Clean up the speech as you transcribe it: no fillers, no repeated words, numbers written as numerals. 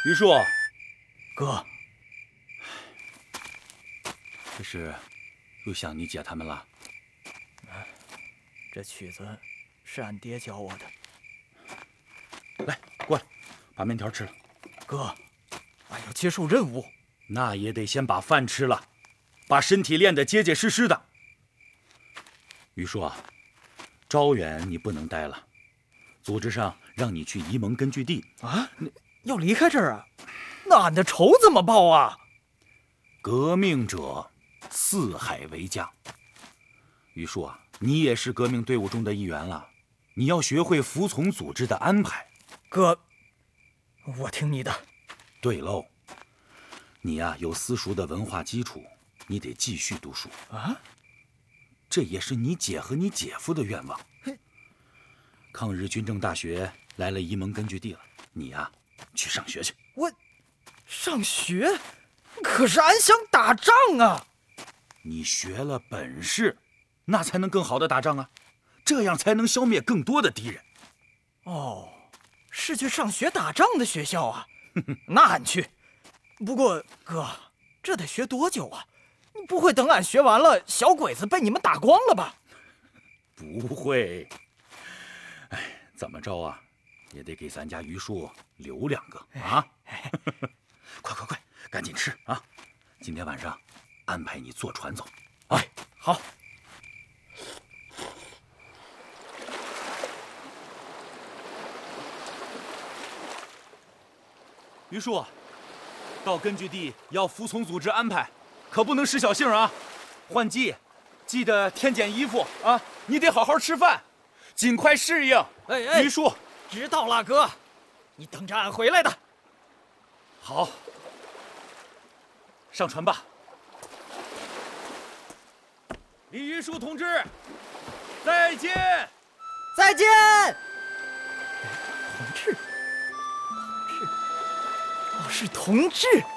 于叔， 哥， 这是又想你姐他们了？ 这曲子是俺爹教我的。 来，过来，把面条吃了。 哥，俺要接受任务。 那也得先把饭吃了，把身体练得结结实实的。于叔啊，招远你不能待了，组织上让你去沂蒙根据地啊！要离开这儿啊？那俺的仇怎么报啊？ 革命者四海为家。于叔啊，你也是革命队伍中的一员了，你要学会服从组织的安排。 哥，我听你的。 对喽，你呀有私塾的文化基础，你得继续读书啊。 这也是你姐和你姐夫的愿望。抗日军政大学来了沂蒙根据地了，你呀去上学去。 我上学？可是俺想打仗啊！ 你学了本事，那才能更好的打仗啊，这样才能消灭更多的敌人。 哦，是去上学打仗的学校啊？那俺去。不过哥，这得学多久啊？你不会等俺学完了，小鬼子被你们打光了吧？ 不会。哎，怎么着啊，也得给咱家于叔留2个啊！快，赶紧吃啊！今天晚上安排你坐船走。 哎，好。 于叔，到根据地要服从组织安排，可不能使小性啊！换季，记得添减衣服啊！你得好好吃饭，尽快适应。 哎， 于叔， 知道了，哥，你等着俺回来的。 好，上船吧。李于叔同志，再见！ 再见！同志，是同志。